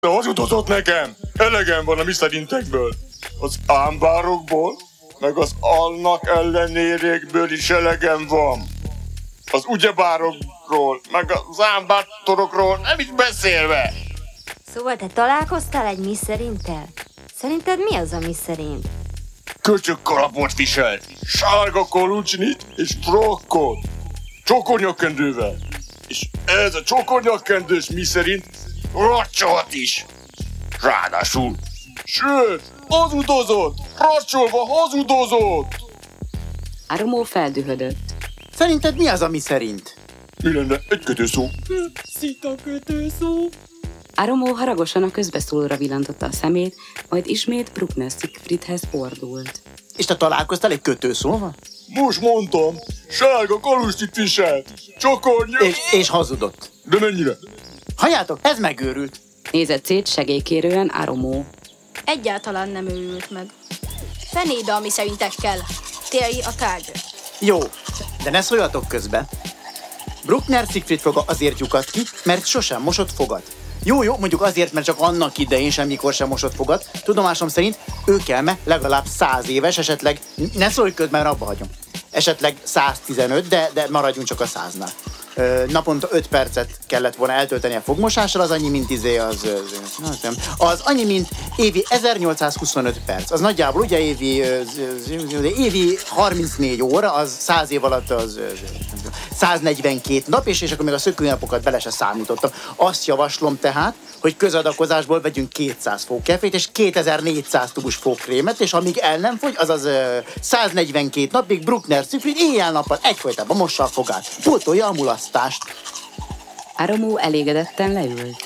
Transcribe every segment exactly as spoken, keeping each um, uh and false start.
De hazudozott nekem! Elegem van a mi szerintekből. Az ámbárokból, meg az annak ellenérékből is elegem van. Az ugyebárokról, meg az ámbártorokról nem is beszélve. Szóval te találkoztál egy mi szerintel? Szerinted mi az a mi szerint? Köcsög kalapot viselt, sárga kolucsnit és frokkot, csokornyakkendővel. És ez a csokornyakkendős mi szerint racsolt is. Ráadásul, sőt, hazudozott, racsolva hazudozott. Aromó feldühödött. Szerinted mi az, ami szerint? Mi lenne egy kötőszó? Szita kötőszó. Aromó haragosan a közbeszólóra villantotta a szemét, majd ismét Bruckner Siegfriedhez fordult. És te találkoztál egy kötőszóval? Most mondtam, sárga kalustit viselt, csokornya... És, és hazudott. De mennyire? Halljátok, ez megőrült. Nézett szét segélykérően Aromó. Egyáltalán nem őrült meg. Fenébe a mi szerintekkel. Téli a tárgy. Jó, de ne szóljatok közbe. Bruckner Siegfried foga azért lyukadt ki, mert sosem mosott fogat. Jó, jó, mondjuk azért, mert csak annak idején semmikor sem mosott fogat. Tudomásom szerint ők elme legalább száz éves, esetleg, ne szólj közben, mert abba hagyom. Esetleg száztizenöt, de, de maradjunk csak a száznál. Ö, naponta öt percet kellett volna eltölteni a fogmosással, az annyi, mint izé, az, az, az, az annyi, mint évi ezernyolcszázhuszonöt perc. Az nagyjából ugye évi, évi harmincnégy óra, az száz év alatt az száznegyvenkét nap, és, és akkor még a szökőnapokat bele se számítottam. Azt javaslom tehát, hogy közadakozásból vegyünk kétszáz fókefét és kétezer-négyszáz tubus fókrémet, és amíg el nem fogy, azaz uh, száznegyvenkét napig Bruckner Siegfried éjjel-nappal egyfolytában mossa a fogát. Pótolja a mulasztást. Aromó elégedetten leült.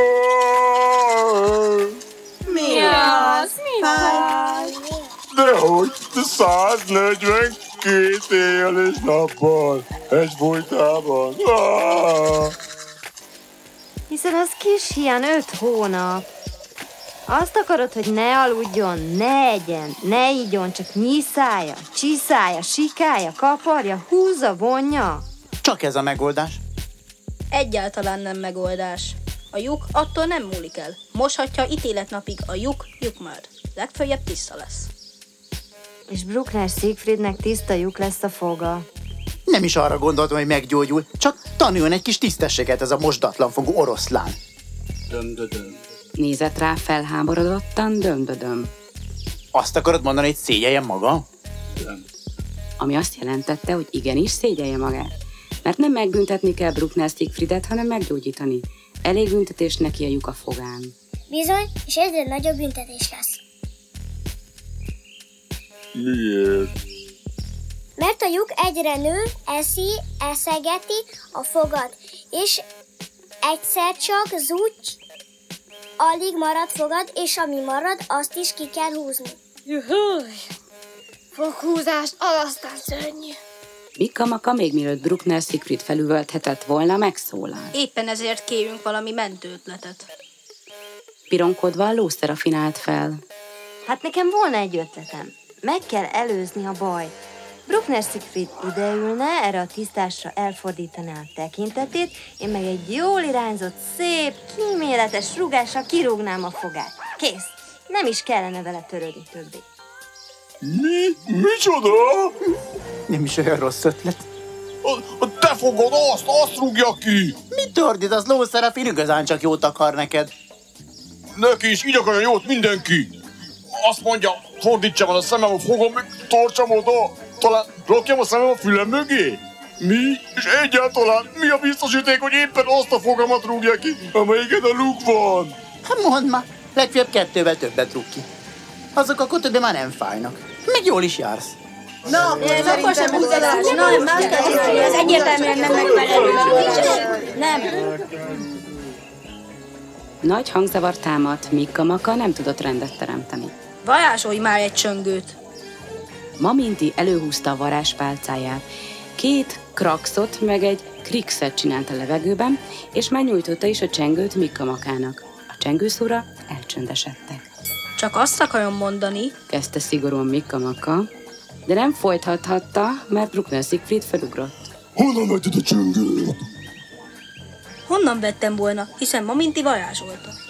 Mi az? Mi az? Dehogy, de száznegyvenkét éjjel és nappal, egyfolytában. Ah! Hiszen az kis hián öt hónap. Azt akarod, hogy ne aludjon, ne egyen, ne igyon, csak nyiszálja, csiszálja, sikálja, kaparja, húzza, vonja. Csak ez a megoldás. Egyáltalán nem megoldás. A lyuk attól nem múlik el. Moshatja ítéletnapig a lyuk, lyuk már. Legfeljebb tiszta lesz. És Bruckner Siegfriednek tiszta lyuk lesz a foga. Nem is arra gondoltam, hogy meggyógyul, csak tanuljon egy kis tisztességet ez a mosdatlan fogú oroszlán. Döm-döm. Nézett rá felháborodottan, döm-döm. Azt akarod mondani, hogy szégyeljem maga? Nem. Ami azt jelentette, hogy igenis szégyelje magát. Mert nem megbüntetni kell Bruckner Siegfriedet, hanem meggyógyítani. Elég büntetés neki a lyuk a fogán. Bizony, és egyre nagyobb büntetés lesz. Miért? Mert a lyuk egyre nő, eszi, eszegeti a fogat, és egyszer csak zúgy, alig marad fogad, és ami marad, azt is ki kell húzni. Juhuj! Foghúzás, az aztán szörnyű. Mikka-Maka még mielőtt Bruckner Siegfried felüvölthetett volna, megszólal. Éppen ezért kérünk valami mentőötletet. Pironkodva a Lószterafin állt fel. Hát nekem volna egy ötletem. Meg kell előzni a bajt. Bruckner Siegfried ideülne, erre a tisztásra elfordítaná a tekintetét, én meg egy jól irányzott, szép, kíméletes rúgással kirúgnám a fogát. Kész. Nem is kellene vele törődni többé. Mi? Micsoda? Nem is olyan rossz ötlet. A, a te fogod azt, azt rúgja ki! Mit ordít, az Lószerafin igazán csak jót akar neked. Neki is így akarja jót mindenki. Azt mondja, fordítsam el a szemem, a fogom, meg tartsam oda. Talán rakjam a szemem a fülem mögé? Mi? És egyáltalán mi a biztosíték, hogy éppen azt a fogamat rúgja ki, amelyiken a luk van? Hát mondd már, legfeljebb kettővel többet rúg ki. Azok akkor többé már nem fájnak. Meg jól is jársz. Na, ez akkor sem húzás. Na, más kell, ez egyértelműen nem megfelelő. Nem. Nagy hangzavar támadt, Mikka-Maka nem tudott rendet teremteni. Varázsolj már egy csöngőt. Maminti előhúzta a varázspálcáját. Két kraxot meg egy krixet csinált a levegőben, és már nyújtotta is a csengőt Mikka-Makának. A csengőszóra elcsöndesedtek. Csak azt akarom mondani, Kezdte szigorúan Mikka-Maka, de nem folytathatta, mert Bruckner Siegfried felugrott. Honnan vetted a csöngőt? honnan vettem volna, hiszen Maminti varázsolta.